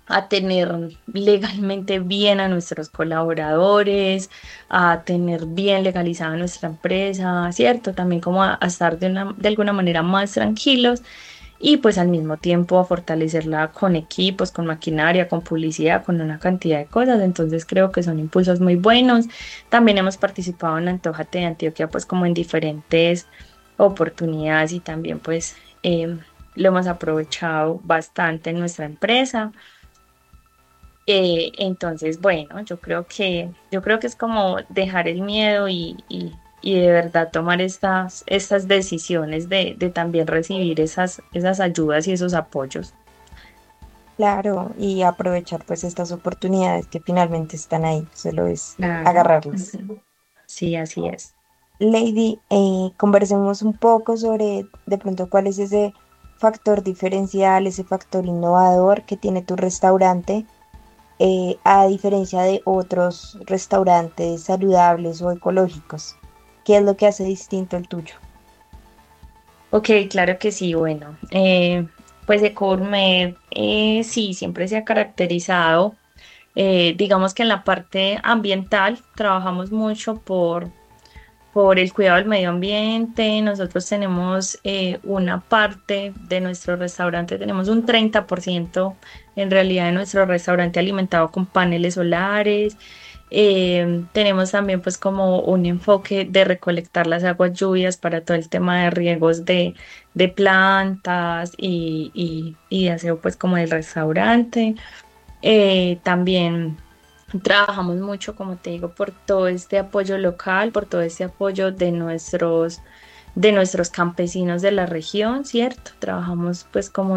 a tener legalmente bien a nuestros colaboradores, a tener bien legalizada nuestra empresa, ¿cierto? También como a estar de alguna manera más tranquilos y pues al mismo tiempo a fortalecerla con equipos, con maquinaria, con publicidad, con una cantidad de cosas. Entonces creo que son impulsos muy buenos. También hemos participado en Antójate de Antioquia pues como en diferentes oportunidades y también pues lo hemos aprovechado bastante en nuestra empresa. Entonces, bueno, yo creo que es como dejar el miedo y de verdad tomar estas decisiones de también recibir esas ayudas y esos apoyos. Claro, y aprovechar pues estas oportunidades que finalmente están ahí, solo es Claro. agarrarlas. Ujú. Sí, así es. Lady, conversemos un poco sobre de pronto cuál es ese factor diferencial, ese factor innovador que tiene tu restaurante, a diferencia de otros restaurantes saludables o ecológicos. ¿Qué es lo que hace distinto el tuyo? Ok, claro que sí, bueno, pues Ecogourmet sí, siempre se ha caracterizado, digamos que en la parte ambiental trabajamos mucho por el cuidado del medio ambiente. Nosotros tenemos una parte de nuestro restaurante, tenemos un 30% en realidad de nuestro restaurante alimentado con paneles solares. Tenemos también pues como un enfoque de recolectar las aguas lluvias para todo el tema de riegos de plantas y de aseo pues como del restaurante. También trabajamos mucho, como te digo, por todo este apoyo local, por todo este apoyo de nuestros campesinos de la región, ¿cierto? Trabajamos pues como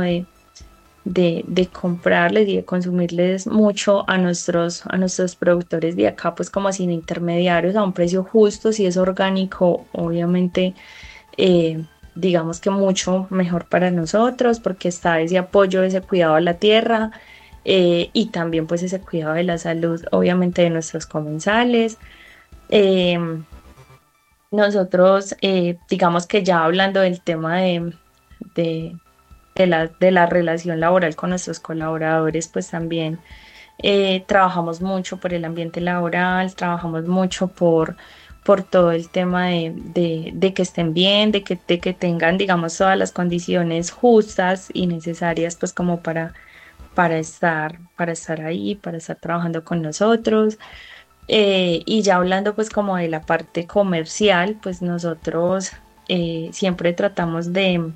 de comprarles y de consumirles mucho a nuestros productores de acá, pues como sin intermediarios, a un precio justo. Si es orgánico, obviamente, eh, digamos que mucho mejor para nosotros, porque está ese apoyo, ese cuidado a la tierra, y también pues ese cuidado de la salud, obviamente, de nuestros comensales. Em, Nosotros, digamos que ya hablando del tema de, de la relación laboral con nuestros colaboradores, pues también trabajamos mucho por el ambiente laboral, trabajamos mucho por todo el tema de que estén bien, de que tengan, digamos, todas las condiciones justas y necesarias, pues como para estar ahí, para estar trabajando con nosotros. Y ya hablando pues como de la parte comercial, pues nosotros siempre tratamos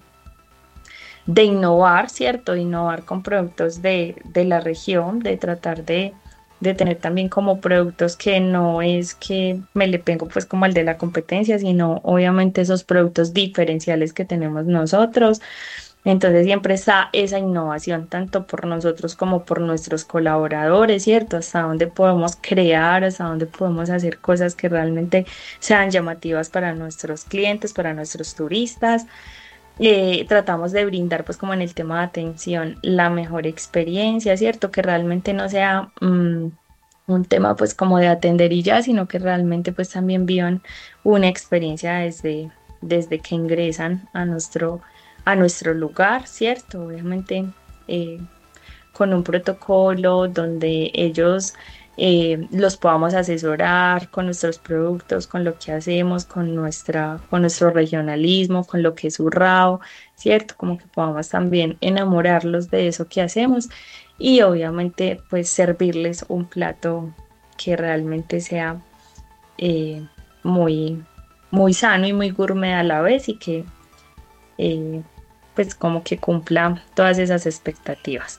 de innovar, ¿cierto? De innovar con productos de la región, de tratar de tener también como productos que no es que me le pego pues como al de la competencia, sino obviamente esos productos diferenciales que tenemos nosotros. Entonces siempre está esa innovación, tanto por nosotros como por nuestros colaboradores, ¿cierto? Hasta dónde podemos crear, hasta dónde podemos hacer cosas que realmente sean llamativas para nuestros clientes, para nuestros turistas. Tratamos de brindar, pues como en el tema de atención, la mejor experiencia, ¿cierto? Que realmente no sea un tema pues como de atender y ya, sino que realmente pues también vivan una experiencia desde que ingresan a nuestro lugar, ¿cierto? Obviamente eh, con un protocolo donde ellos los podamos asesorar con nuestros productos, con lo que hacemos, con nuestro regionalismo, con lo que es Urrao, ¿cierto? Como que podamos también enamorarlos de eso que hacemos y obviamente pues servirles un plato que realmente sea eh, muy, muy sano y muy gourmet a la vez y que eh, pues como que cumpla todas esas expectativas.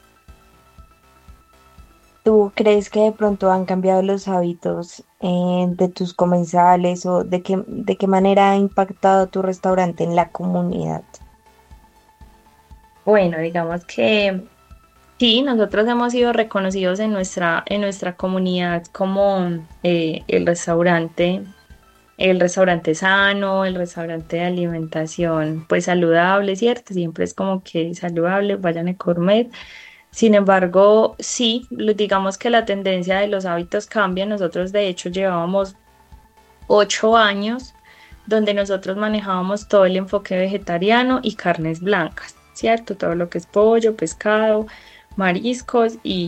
¿Tú crees que de pronto han cambiado los hábitos de tus comensales o de qué manera ha impactado tu restaurante en la comunidad? Bueno, digamos que sí, nosotros hemos sido reconocidos en nuestra comunidad como el restaurante sano, el restaurante de alimentación pues saludable, ¿cierto? Siempre es como que saludable, vayan a comer. Sin embargo, sí, digamos que la tendencia de los hábitos cambia. Nosotros de hecho llevábamos 8 años donde nosotros manejábamos todo el enfoque vegetariano y carnes blancas, ¿cierto? Todo lo que es pollo, pescado, mariscos